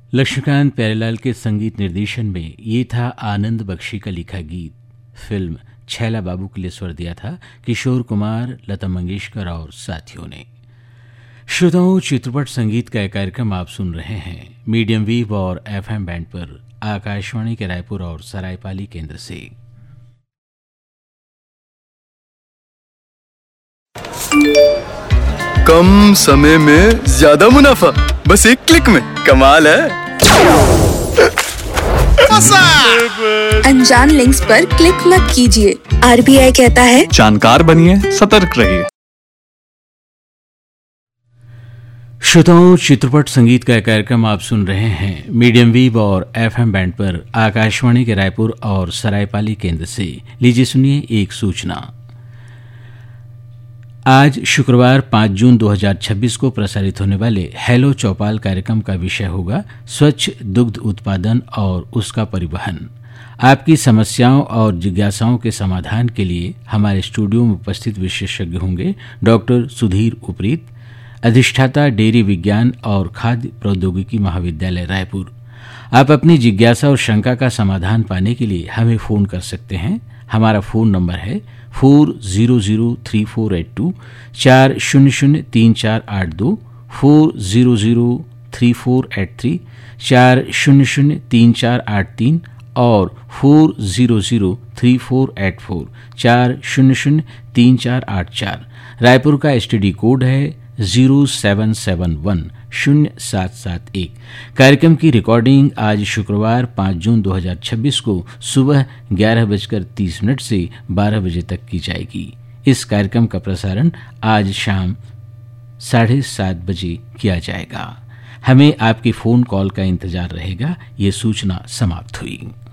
लक्ष्मीकांत प्यारेलाल के संगीत निर्देशन में ये था आनंद बख्शी का लिखा गीत। फिल्म छैला बाबू के लिए स्वर दिया था किशोर कुमार, लता मंगेशकर और साथियों ने। श्रोताओं, चित्रपट संगीत का एक कार्यक्रम आप सुन रहे हैं मीडियम वेव और FM बैंड पर आकाशवाणी के रायपुर और सरायपाली केंद्र से। कम समय में ज्यादा मुनाफा, बस एक क्लिक में। कमाल है। अनजान लिंक्स पर क्लिक मत कीजिए। RBI कहता है जानकार बनिए, सतर्क रहिए। श्रोताओं, चित्रपट संगीत का कार्यक्रम आप सुन रहे हैं मीडियम वेव और FM बैंड पर आकाशवाणी के रायपुर और सरायपाली केंद्र से। लीजिए सुनिए एक सूचना। आज शुक्रवार 5 जून 2026 को प्रसारित होने वाले हेलो चौपाल कार्यक्रम का विषय होगा स्वच्छ दुग्ध उत्पादन और उसका परिवहन। आपकी समस्याओं और जिज्ञासाओं के समाधान के लिए हमारे स्टूडियो में उपस्थित विशेषज्ञ होंगे डॉक्टर सुधीर उपरीत, अधिष्ठाता डेयरी विज्ञान और खाद्य प्रौद्योगिकी महाविद्यालय रायपुर। आप अपनी जिज्ञासा और शंका का समाधान पाने के लिए हमें फ़ोन कर सकते हैं। हमारा फ़ोन नंबर है 40034824003482 40034834003483 40038483 और 40038484 40038484। रायपुर का STD कोड है 0771071। कार्यक्रम की रिकॉर्डिंग आज शुक्रवार 5 जून 2026 को सुबह 11:30 से 12 बजे तक की जाएगी। इस कार्यक्रम का प्रसारण आज शाम 7:30 बजे किया जाएगा। हमें आपके फ़ोन कॉल का इंतजार रहेगा। ये सूचना समाप्त हुई।